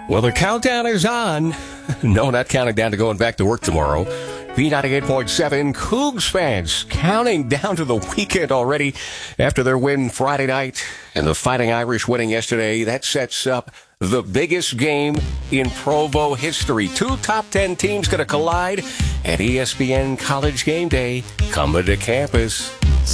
Well, the countdown is on. No, not counting down to going back to work tomorrow. B98.7 Cougs fans counting down to the weekend already after their win Friday night and the Fighting Irish winning yesterday. That sets up the biggest game in Provo history. Two top 10 teams going to collide at ESPN College Game Day coming to campus.